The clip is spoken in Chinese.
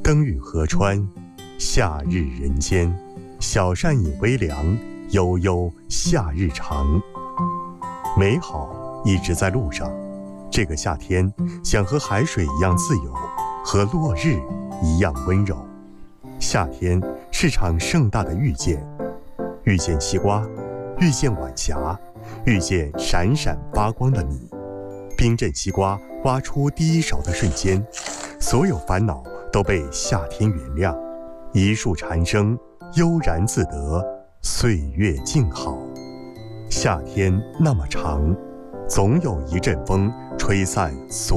灯雨河川，夏日人间。小扇饮微凉，悠悠夏日长。美好一直在路上。这个夏天，想和海水一样自由，和落日一样温柔。夏天是场盛大的遇见，遇见西瓜，遇见晚霞，遇见闪闪发光的你。冰镇西瓜挖出第一勺的瞬间，所有烦恼都被夏天原谅。一树蝉声，悠然自得，岁月静好。夏天那么长，总有一阵风吹散所